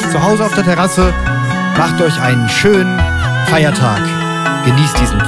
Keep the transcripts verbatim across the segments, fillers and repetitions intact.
zu Hause auf der Terrasse. Macht euch einen schönen Feiertag. Genießt diesen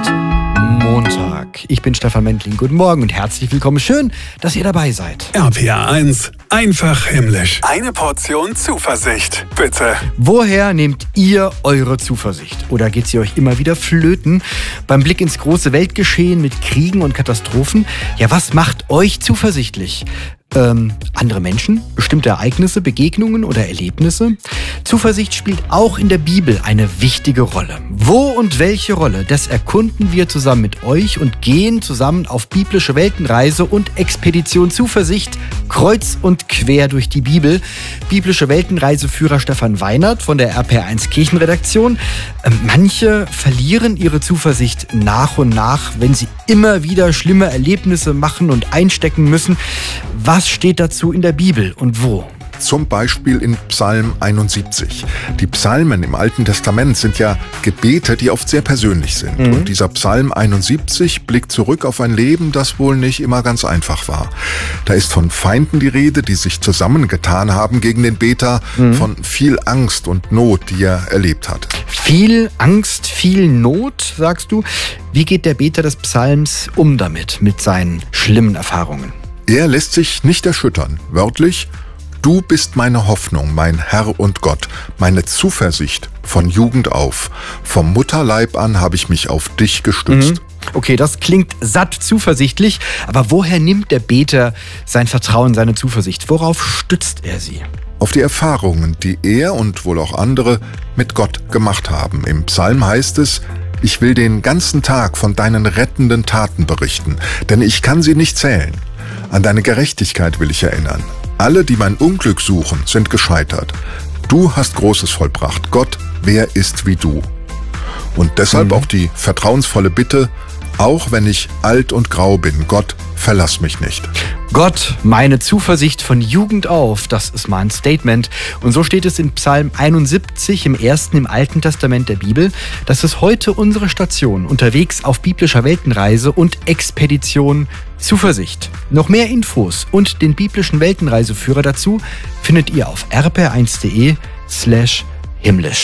Pfingstmontag. Ich bin Stefan Mentling. Guten Morgen und herzlich willkommen. Schön, dass ihr dabei seid. R P R eins, einfach himmlisch. Eine Portion Zuversicht, bitte. Woher nehmt ihr eure Zuversicht? Oder geht sie euch immer wieder flöten? Beim Blick ins große Weltgeschehen mit Kriegen und Katastrophen? Ja, was macht euch zuversichtlich? Ähm, andere Menschen, bestimmte Ereignisse, Begegnungen oder Erlebnisse? Zuversicht spielt auch in der Bibel eine wichtige Rolle. Wo und welche Rolle, das erkunden wir zusammen mit euch und gehen zusammen auf biblische Weltenreise und Expedition Zuversicht kreuz und quer durch die Bibel. Biblische Weltenreiseführer Stefan Weinert von der R P R eins Kirchenredaktion. Ähm, manche verlieren ihre Zuversicht nach und nach, wenn sie immer wieder schlimme Erlebnisse machen und einstecken müssen. Was steht dazu in der Bibel und wo? Zum Beispiel in Psalm einundsiebzig. Die Psalmen im Alten Testament sind ja Gebete, die oft sehr persönlich sind. Mhm. Und dieser Psalm einundsiebzig blickt zurück auf ein Leben, das wohl nicht immer ganz einfach war. Da ist von Feinden die Rede, die sich zusammengetan haben gegen den Beter, mhm. von viel Angst und Not, die er erlebt hat. Viel Angst, viel Not, sagst du. Wie geht der Beter des Psalms um damit, mit seinen schlimmen Erfahrungen? Er lässt sich nicht erschüttern. Wörtlich: Du bist meine Hoffnung, mein Herr und Gott, meine Zuversicht von Jugend auf. Vom Mutterleib an habe ich mich auf dich gestützt. Mhm. Okay, das klingt satt zuversichtlich, aber woher nimmt der Beter sein Vertrauen, seine Zuversicht? Worauf stützt er sie? Auf die Erfahrungen, die er und wohl auch andere mit Gott gemacht haben. Im Psalm heißt es: Ich will den ganzen Tag von deinen rettenden Taten berichten, denn ich kann sie nicht zählen. An deine Gerechtigkeit will ich erinnern. Alle, die mein Unglück suchen, sind gescheitert. Du hast Großes vollbracht. Gott, wer ist wie du? Und deshalb mhm. auch die vertrauensvolle Bitte: Auch wenn ich alt und grau bin, Gott, verlass mich nicht. Gott, meine Zuversicht von Jugend auf, das ist mal ein Statement. Und so steht es in Psalm einundsiebzig, im ersten im Alten Testament der Bibel. Das ist heute unsere Station, unterwegs auf biblischer Weltenreise und Expedition Zuversicht. Noch mehr Infos und den biblischen Weltenreiseführer dazu findet ihr auf r p r eins punkt d e slash himmlisch.